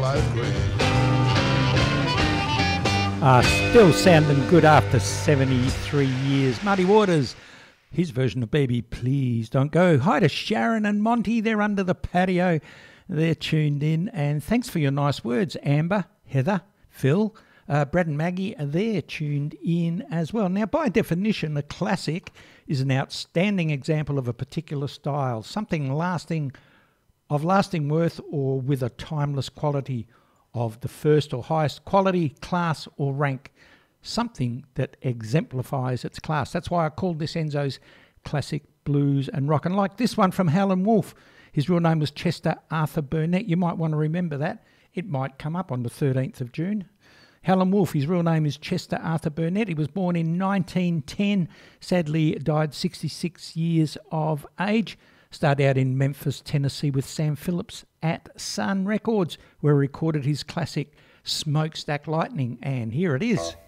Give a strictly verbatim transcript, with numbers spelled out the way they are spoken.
Yellow Green. Uh, still sounding good after seventy-three years. Muddy Waters, his version of Baby Please Don't Go. Hi to Sharon and Monty, they're under the patio. They're tuned in. And thanks for your nice words, Amber, Heather, Phil, uh, Brad and Maggie, they're tuned in as well. Now, by definition, a classic is an outstanding example of a particular style, something lasting, of lasting worth or with a timeless quality of the first or highest quality, class or rank, something that exemplifies its class. That's why I called this Enzo's Classic Blues and Rock. And like this one from Howlin' Wolf, his real name was Chester Arthur Burnett. You might want to remember that. It might come up on the thirteenth of June. Howlin' Wolf, his real name is Chester Arthur Burnett. He was born in nineteen ten, sadly died sixty-six years of age. Started out in Memphis, Tennessee with Sam Phillips at Sun Records, where he recorded his classic Smokestack Lightning. And here it is.